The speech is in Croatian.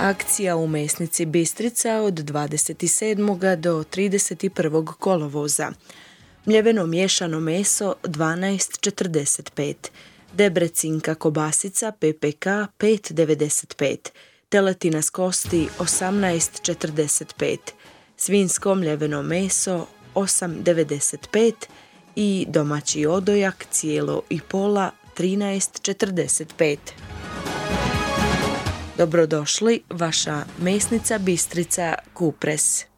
Akcija u mesnici Bistrica od 27. do 31. kolovoza. Mljeveno miješano meso 12,45, debrecinka kobasica PPK 5,95, teletina s kosti 18,45, svinjsko mljeveno meso 8,95 i domaći odojak cijelo i pola 13,45. Dobrodošli, vaša mesnica Bistrica Kupres.